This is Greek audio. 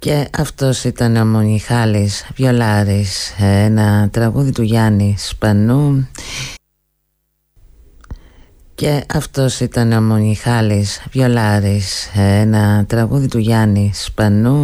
Και αυτός ήταν ο Μιχάλης Βιολάρης, ένα τραγούδι του Γιάννη Σπανού. Και αυτός ήταν ο Μιχάλης Βιολάρης, ένα τραγούδι του Γιάννη Σπανού.